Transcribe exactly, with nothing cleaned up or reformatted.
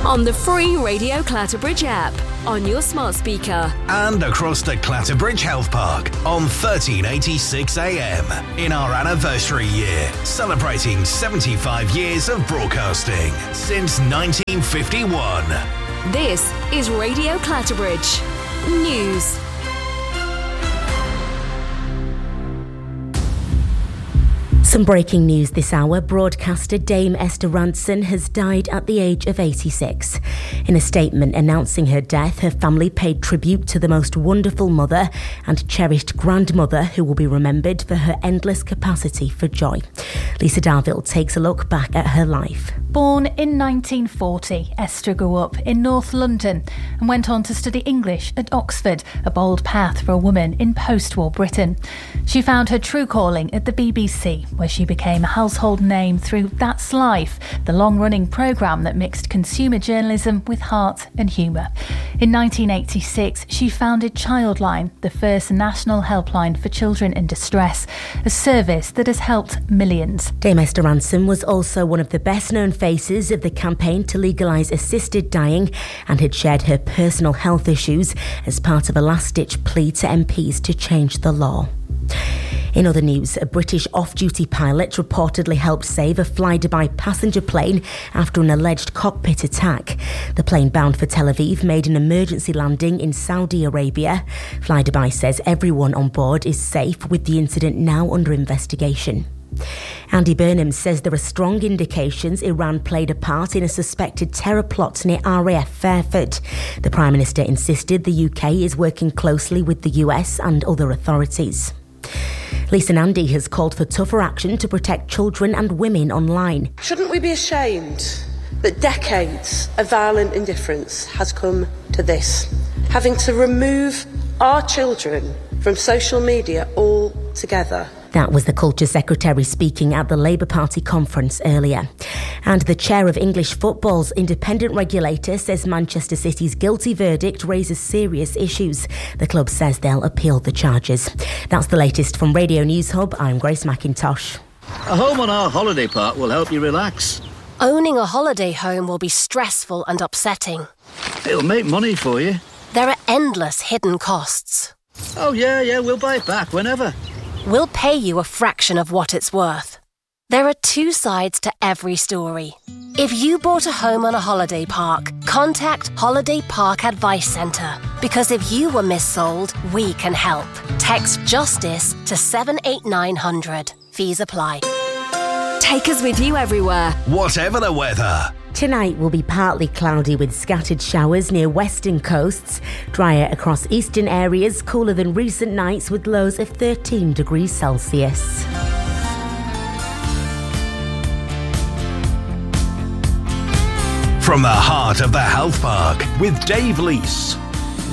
on the free Radio Clatterbridge app, on your smart speaker, and across the Clatterbridge Health Park on thirteen eighty-six A M in our anniversary year, celebrating seventy-five years of broadcasting since nineteen fifty-one. This is Radio Clatterbridge News. Some breaking news this hour. Broadcaster Dame Esther Rantzen has died at the age of eighty-six. In a statement announcing her death, her family paid tribute to the most wonderful mother and cherished grandmother who will be remembered for her endless capacity for joy. Lisa Darville takes a look back at her life. Born in nineteen forty, Esther grew up in North London and went on to study English at Oxford, a bold path for a woman in post-war Britain. She found her true calling at the B B C, where she became a household name through That's Life, the long-running programme that mixed consumer journalism with heart and humour. In nineteen eighty-six, she founded Childline, the first national helpline for children in distress, a service that has helped millions. Dame Esther Rantzen was also one of the best-known faces of the campaign to legalise assisted dying and had shared her personal health issues as part of a last-ditch plea to M Ps to change the law. In other news, a British off-duty pilot reportedly helped save a Fly-Dubai passenger plane after an alleged cockpit attack. The plane bound for Tel Aviv made an emergency landing in Saudi Arabia. Fly-Dubai says everyone on board is safe, with the incident now under investigation. Andy Burnham says there are strong indications Iran played a part in a suspected terror plot near R A F Fairford. The Prime Minister insisted the U K is working closely with the U S and other authorities. Lisa Nandy has called for tougher action to protect children and women online. Shouldn't we be ashamed that decades of violent indifference has come to this? Having to remove our children from social media altogether. That was the Culture Secretary speaking at the Labour Party conference earlier. And the chair of English football's independent regulator says Manchester City's guilty verdict raises serious issues. The club says they'll appeal the charges. That's the latest from Radio News Hub. I'm Grace McIntosh. A home on our holiday park will help you relax. Owning a holiday home will be stressful and upsetting. It'll make money for you. There are endless hidden costs. Oh yeah, yeah, we'll buy it back whenever. We'll pay you a fraction of what it's worth. There are two sides to every story. If you bought a home on a holiday park, contact Holiday Park Advice Centre. Because if you were missold, we can help. Text JUSTICE to seven eight nine hundred. Fees apply. Take us with you everywhere, whatever the weather. Tonight will be partly cloudy with scattered showers near western coasts, drier across eastern areas, cooler than recent nights with lows of thirteen degrees Celsius. From the heart of the health park with Dave Lease.